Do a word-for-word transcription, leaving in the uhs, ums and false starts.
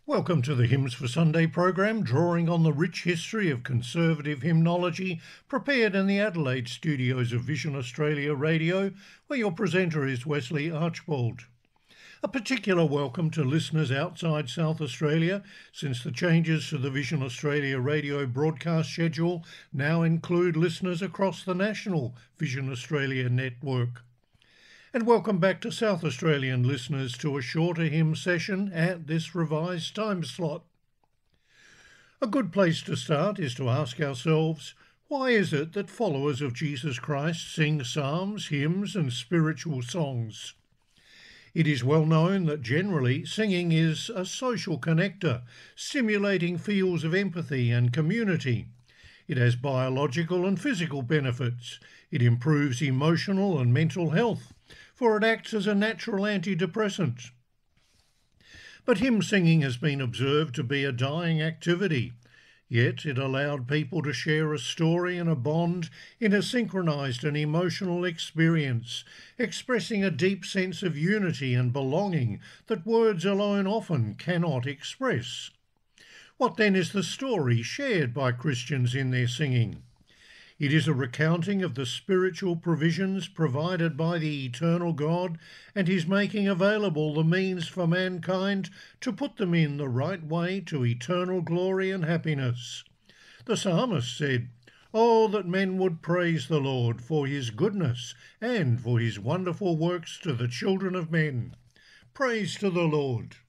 Welcome to the Hymns for Sunday program, drawing on the rich history of conservative hymnology, prepared in the Adelaide studios of Vision Australia Radio, where your presenter is Wesley Archbold. A particular welcome to listeners outside South Australia, since the changes to the Vision Australia radio broadcast schedule now include listeners across the national Vision Australia network. And welcome back to South Australian listeners to a shorter hymn session at this revised time slot. A good place to start is to ask ourselves, why is it that followers of Jesus Christ sing psalms, hymns and spiritual songs? It is well known that generally singing is a social connector, stimulating feels of empathy and community. It has biological and physical benefits. It improves emotional and mental health, for it acts as a natural antidepressant. But hymn singing has been observed to be a dying activity, yet it allowed people to share a story and a bond in a synchronised and emotional experience, expressing a deep sense of unity and belonging that words alone often cannot express. What then is the story shared by Christians in their singing? It is a recounting of the spiritual provisions provided by the eternal God and his making available the means for mankind to put them in the right way to eternal glory and happiness. The psalmist said, "Oh, that men would praise the Lord for his goodness and for his wonderful works to the children of men." Praise to the Lord.